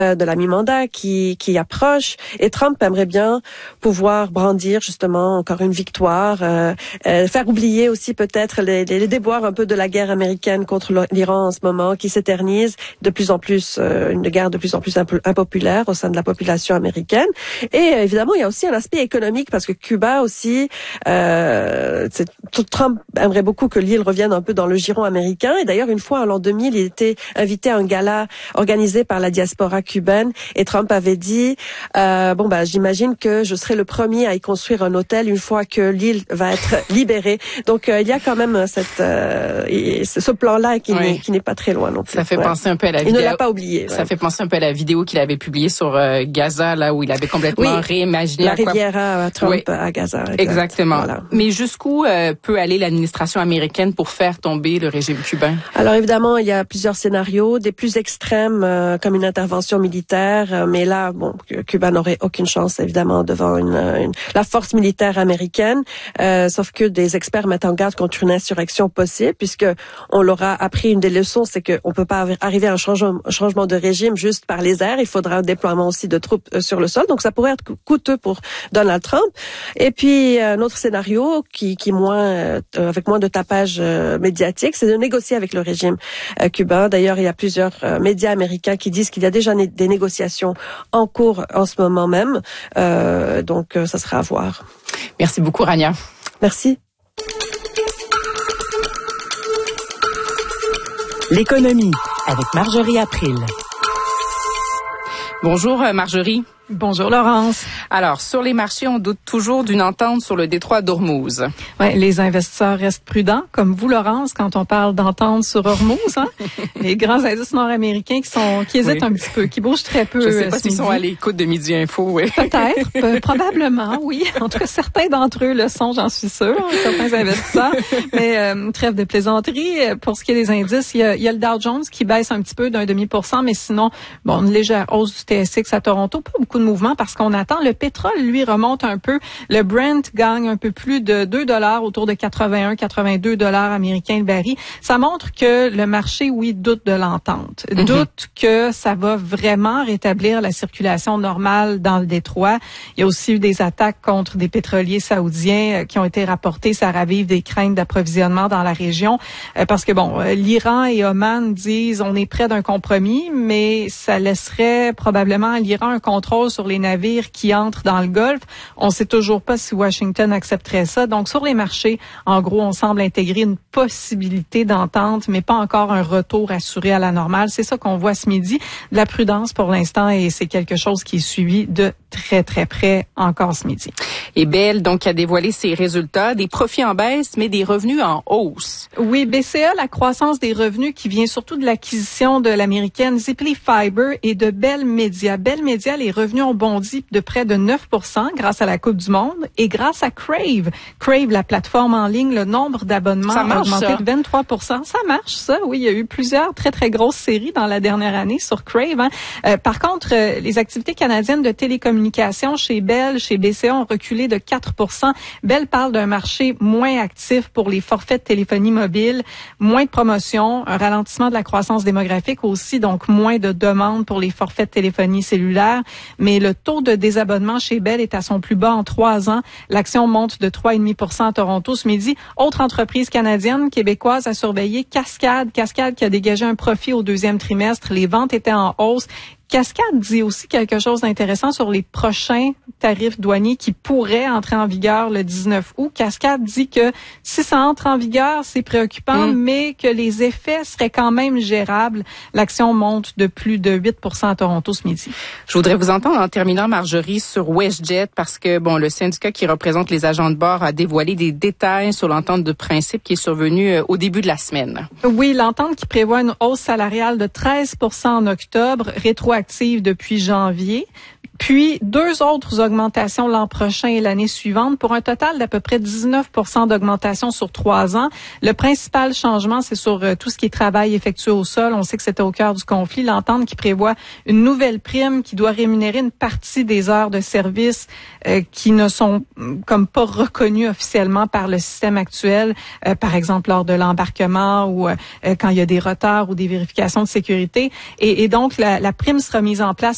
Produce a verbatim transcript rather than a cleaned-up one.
de la mi-mandat qui qui approche et Trump aimerait bien pouvoir brandir justement encore une victoire, euh, euh, faire oublier aussi peut-être les, les, les déboires un peu de la guerre américaine contre l'Iran en ce moment qui s'éternise de plus en plus, euh, une guerre de plus en plus imp- impopulaire au sein de la population américaine. Et euh, évidemment, il y a aussi un aspect économique parce que Cuba aussi, euh, c'est, Trump aimerait beaucoup que l'île revienne un peu dans le giron américain. Et d'ailleurs, une fois en l'an deux mille, il était invité à un gala organisé par la diaspora cubaine et Trump avait dit euh, bon bah j'imagine que je serai le premier à y construire un hôtel une fois que l'île va être libérée. Donc euh, il y a quand même cette euh, ce plan-là qui oui. n'est qui n'est pas très loin non plus. Ça fait ouais. penser un peu à la il vidéo. Il ne l'a pas oublié. Ça ouais. fait penser un peu à la vidéo qu'il avait publiée sur euh, Gaza là où il avait complètement oui. réimaginé la à quoi... Riviera à Trump oui. à Gaza. Exact. Exactement. Voilà. Mais jusqu'où euh, peut aller l'administration américaine pour faire tomber le régime cubain? Alors évidemment, il y a plusieurs scénarios, des plus extrêmes euh, comme une intervention militaire, euh, mais là, bon, Cuba n'aurait aucune chance évidemment devant une, une la force militaire américaine. Euh, sauf que des experts mettent en garde contre une insurrection possible, puisque on leur a appris une des leçons, c'est qu'on peut pas arriver à un changement, un changement de régime juste par les airs. Il faudra un déploiement aussi de troupes euh, sur le sol. Donc ça pourrait être coûteux pour Donald Trump. Et puis un autre scénario qui, qui moins euh, avec moins de tapage euh, médiatique, c'est de négocier avec le régime euh, cubain. D'ailleurs, il y a plusieurs euh, médias américains qui disent qu'il y a déjà né- des négociations en cours en ce moment même. Euh, donc, euh, ça sera à voir. Merci beaucoup, Rania. Merci. L'économie avec Marjorie April. Bonjour, Marjorie. Bonjour Laurence. Alors, sur les marchés, on doute toujours d'une entente sur le détroit d'Ormuz. Ouais, les investisseurs restent prudents, comme vous Laurence, quand on parle d'entente sur Ormuz. Hein? Les grands indices nord-américains qui sont qui hésitent oui. un petit peu, qui bougent très peu. Je ne sais pas s'ils sont à l'écoute de Midi Info. Oui. Peut-être, euh, probablement, oui. En tout cas, certains d'entre eux le sont, j'en suis sûre, certains investisseurs. Mais euh, trêve de plaisanterie. Pour ce qui est des indices, il y a, il y a le Dow Jones qui baisse un petit peu d'un demi pour cent, mais sinon, bon, une légère hausse du T S X à Toronto, pas beaucoup de mouvement parce qu'on attend. Le pétrole, lui, remonte un peu. Le Brent gagne un peu plus de deux dollars, autour de quatre-vingt-un, quatre-vingt-deux dollars américains le baril. Ça montre que le marché, oui, doute de l'entente. Mm-hmm. Doute que ça va vraiment rétablir la circulation normale dans le détroit. Il y a aussi eu des attaques contre des pétroliers saoudiens qui ont été rapportées. Ça ravive des craintes d'approvisionnement dans la région. Parce que, bon, l'Iran et Oman disent on est près d'un compromis, mais ça laisserait probablement à l'Iran un contrôle sur les navires qui entrent dans le Golfe. On ne sait toujours pas si Washington accepterait ça. Donc, sur les marchés, en gros, on semble intégrer une possibilité d'entente, mais pas encore un retour assuré à la normale. C'est ça qu'on voit ce midi. De la prudence pour l'instant, et c'est quelque chose qui est suivi de très, très près encore ce midi. Et Bell, donc, a dévoilé ses résultats, des profits en baisse, mais des revenus en hausse. Oui, B C A, la croissance des revenus qui vient surtout de l'acquisition de l'américaine Ziply Fiber et de Bell Media. Bell Media, les revenus ont bondi de près de neuf pour cent grâce à la Coupe du Monde et grâce à Crave. Crave, la plateforme en ligne, le nombre d'abonnements a augmenté ça. de vingt-trois pour cent. Ça marche, ça. Oui, il y a eu plusieurs très, très grosses séries dans la dernière année sur Crave. Hein. Euh, par contre, euh, les activités canadiennes de télécommunications chez Bell, chez B C A ont reculé de quatre pour cent. Bell parle d'un marché moins actif pour les forfaits de téléphonie mobile, moins de promotions, un ralentissement de la croissance démographique aussi, donc moins de demandes pour les forfaits de téléphonie cellulaire. Mais le taux de désabonnement chez Bell est à son plus bas en trois ans. L'action monte de trois virgule cinq pour cent à Toronto ce midi. Autre entreprise canadienne, québécoise à surveiller, Cascade. Cascade qui a dégagé un profit au deuxième trimestre. Les ventes étaient en hausse. Cascade dit aussi quelque chose d'intéressant sur les prochains tarifs douaniers qui pourraient entrer en vigueur le dix-neuf août. Cascade dit que si ça entre en vigueur, c'est préoccupant, mmh. mais que les effets seraient quand même gérables. L'action monte de plus de huit pour cent à Toronto ce midi. Je voudrais vous entendre en terminant, Marjorie, sur WestJet, parce que bon, le syndicat qui représente les agents de bord a dévoilé des détails sur l'entente de principe qui est survenue au début de la semaine. Oui, l'entente qui prévoit une hausse salariale de treize pour cent en octobre, rétroactive depuis janvier, puis deux autres augmentations l'an prochain et l'année suivante pour un total d'à peu près dix-neuf pour cent d'augmentation sur trois ans. Le principal changement, c'est sur euh, tout ce qui est travail effectué au sol. On sait que c'était au cœur du conflit. L'entente qui prévoit une nouvelle prime qui doit rémunérer une partie des heures de service euh, qui ne sont comme pas reconnues officiellement par le système actuel, euh, par exemple lors de l'embarquement ou euh, quand il y a des retards ou des vérifications de sécurité. Et, et donc, la, la prime sera mise en place